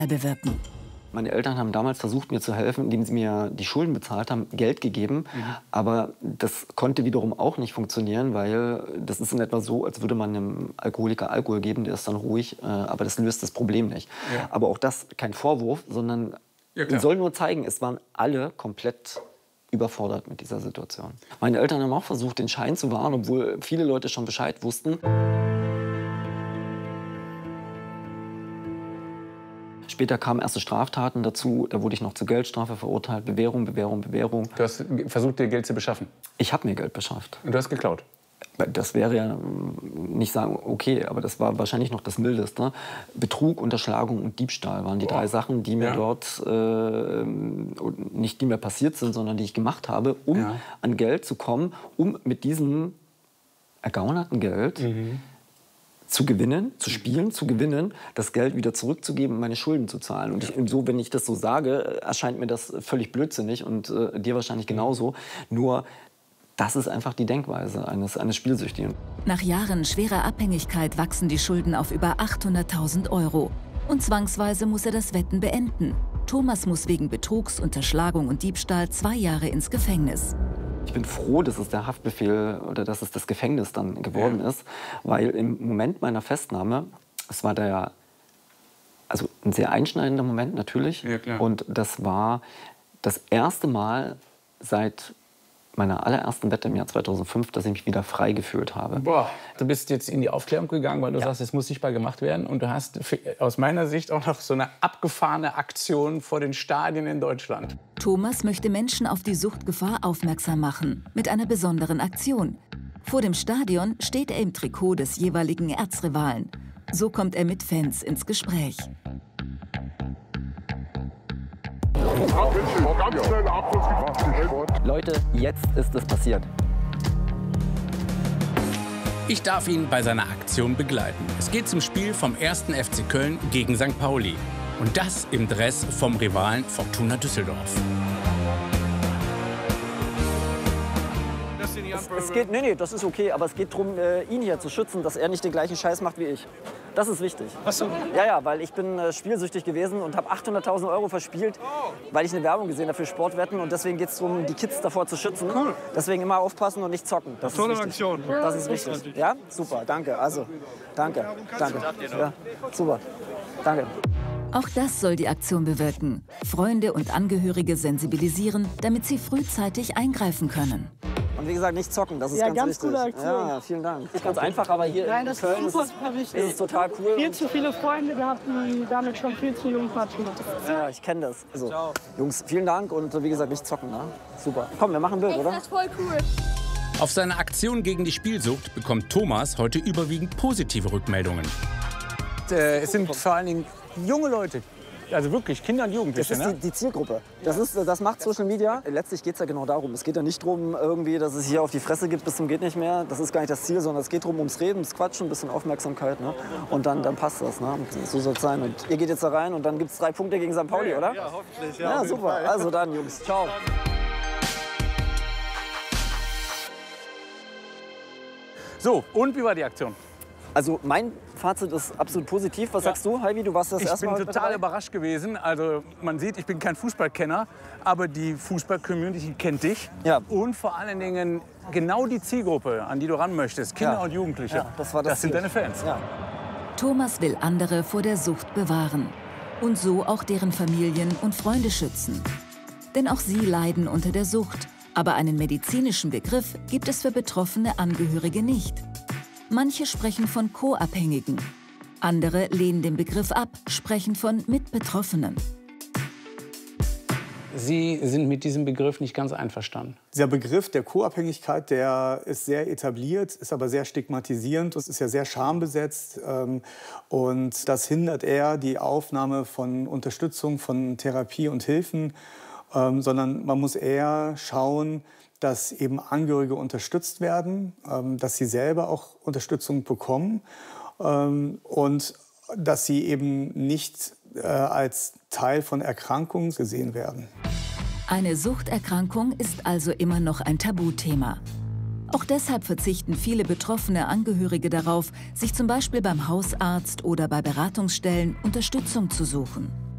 bewirken. Meine Eltern haben damals versucht, mir zu helfen, indem sie mir die Schulden bezahlt haben, Geld gegeben. Aber das konnte wiederum auch nicht funktionieren, weil das ist in etwa so, als würde man einem Alkoholiker Alkohol geben, der ist dann ruhig, aber das löst das Problem nicht. Ja. Aber auch das kein Vorwurf, sondern soll nur zeigen, es waren alle komplett überfordert mit dieser Situation. Meine Eltern haben auch versucht, den Schein zu wahren, obwohl viele Leute schon Bescheid wussten. Später kamen erste Straftaten dazu. Da wurde ich noch zur Geldstrafe verurteilt. Bewährung, Bewährung, Bewährung. Du hast versucht, dir Geld zu beschaffen? Ich habe mir Geld beschafft. Und du hast geklaut? Das wäre ja nicht sagen, okay, aber das war wahrscheinlich noch das Mildeste. Betrug, Unterschlagung und Diebstahl waren die drei Sachen, die mir dort nicht die mir passiert sind, sondern die ich gemacht habe, um an Geld zu kommen, um mit diesem ergaunerten Geld zu gewinnen, zu spielen, zu gewinnen, das Geld wieder zurückzugeben, meine Schulden zu zahlen. Und wenn ich das so sage, erscheint mir das völlig blödsinnig und dir wahrscheinlich genauso. Nur das ist einfach die Denkweise eines Spielsüchtigen. Nach Jahren schwerer Abhängigkeit wachsen die Schulden auf über 800.000 €. Und zwangsweise muss er das Wetten beenden. Thomas muss wegen Betrugs, Unterschlagung und Diebstahl 2 Jahre ins Gefängnis. Ich bin froh, dass es der Haftbefehl oder dass es das Gefängnis dann geworden ist, weil im Moment meiner Festnahme, es war also ein sehr einschneidender Moment natürlich, und das war das erste Mal seit meiner allerersten Wette im Jahr 2005, dass ich mich wieder frei gefühlt habe. Boah, du bist jetzt in die Aufklärung gegangen, weil du sagst, es muss sichtbar gemacht werden. Und du hast aus meiner Sicht auch noch so eine abgefahrene Aktion vor den Stadien in Deutschland. Thomas möchte Menschen auf die Suchtgefahr aufmerksam machen, mit einer besonderen Aktion. Vor dem Stadion steht er im Trikot des jeweiligen Erzrivalen. So kommt er mit Fans ins Gespräch. Leute, jetzt ist es passiert. Ich darf ihn bei seiner Aktion begleiten. Es geht zum Spiel vom 1. FC Köln gegen St. Pauli. Und das im Dress vom Rivalen Fortuna Düsseldorf. Nee, das ist okay, aber es geht darum, ihn hier zu schützen, dass er nicht den gleichen Scheiß macht wie ich. Das ist wichtig. Ach so. Ja, weil ich bin spielsüchtig gewesen und habe 800.000 € verspielt, weil ich eine Werbung gesehen habe für Sportwetten. Und deswegen geht es darum, die Kids davor zu schützen. Cool. Deswegen immer aufpassen und nicht zocken. Das Tolle ist wichtig. Aktion. Das ist wichtig. Ja, super, danke. Also, danke. Ja, super, danke. Auch das soll die Aktion bewirken. Freunde und Angehörige sensibilisieren, damit sie frühzeitig eingreifen können. Und wie gesagt, nicht zocken, das ist ganz wichtig. Coole Aktion. Ja, vielen Dank. Ist ganz einfach, aber hier in Köln ist es total cool. Viel zu viele Freunde gehabt, die damit schon viel zu jung quatschen. Ja, ich kenne das. Also, Jungs, vielen Dank und wie gesagt, nicht zocken. Ne? Super. Komm, wir machen ein Bild, oder? Das ist voll cool. Auf seine Aktion gegen die Spielsucht bekommt Thomas heute überwiegend positive Rückmeldungen. Es sind vor allen Dingen junge Leute, also wirklich Kinder und Jugendliche. Das ist die Zielgruppe. Das macht Social Media. Letztlich geht es ja genau darum. Es geht ja nicht darum, irgendwie, dass es hier auf die Fresse gibt bis zum geht nicht mehr. Das ist gar nicht das Ziel, sondern es geht darum, ums Reden, ums Quatschen, ein bisschen Aufmerksamkeit. Ne? Und dann passt das. Ne? So soll es sein. Und ihr geht jetzt da rein und dann gibt es 3 Punkte gegen St. Pauli, oder? Ja, hoffentlich. Ja, super. Also dann, Jungs. Ciao. So, und wie war die Aktion? Also mein Fazit ist absolut positiv. Was sagst du, Heidi? Du warst das erste Mal. Ich bin total überrascht gewesen. Also man sieht, ich bin kein Fußballkenner, aber die Fußball-Community kennt dich. Ja. Und vor allen Dingen genau die Zielgruppe, an die du ran möchtest, Kinder und Jugendliche. Ja, das sind deine Fans. Ja. Thomas will andere vor der Sucht bewahren und so auch deren Familien und Freunde schützen. Denn auch sie leiden unter der Sucht. Aber einen medizinischen Begriff gibt es für betroffene Angehörige nicht. Manche sprechen von Co-Abhängigen. Andere lehnen den Begriff ab, sprechen von Mitbetroffenen. Sie sind mit diesem Begriff nicht ganz einverstanden. Dieser Begriff der Co-Abhängigkeit, der ist sehr etabliert, ist aber sehr stigmatisierend. Es ist ja sehr schambesetzt. Und das hindert eher die Aufnahme von Unterstützung, von Therapie und Hilfen. Sondern man muss eher schauen, dass eben Angehörige unterstützt werden, dass sie selber auch Unterstützung bekommen und dass sie eben nicht als Teil von Erkrankungen gesehen werden. Eine Suchterkrankung ist also immer noch ein Tabuthema. Auch deshalb verzichten viele betroffene Angehörige darauf, sich zum Beispiel beim Hausarzt oder bei Beratungsstellen Unterstützung zu suchen.